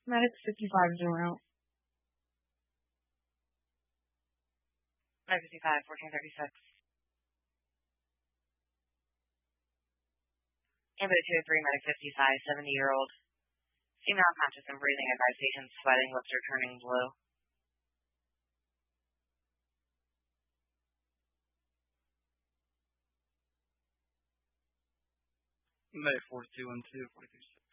Medic 55 is around. 555, 1436. Ambulance 203, medic 55, 70-year-old. Female unconscious and breathing, advised patient sweating, lips are turning blue. Medic 4212, 43.